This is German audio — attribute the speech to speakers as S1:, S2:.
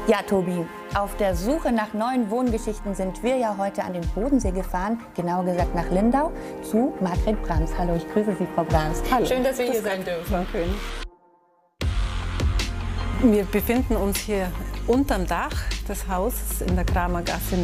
S1: Ja, Tobi, auf der Suche nach neuen Wohngeschichten sind wir ja heute an den Bodensee gefahren, genauer gesagt nach Lindau, zu Margret Brams. Hallo, ich grüße Sie, Frau Brams.
S2: Hallo.
S1: Schön, dass wir hier sein dürfen.
S2: Wir befinden uns hier unterm Dach des Hauses in der Kramergasse